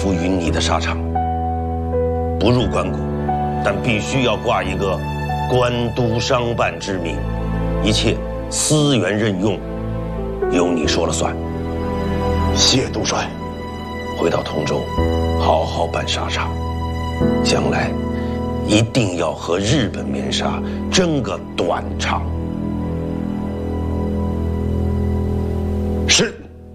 服于你的沙场，不入关谷，但必须要挂一个官督商办之名，一切私员任用由你说了算。 谢督帅。 回到通州，好好办沙场，将来一定要和日本棉纱争个短长。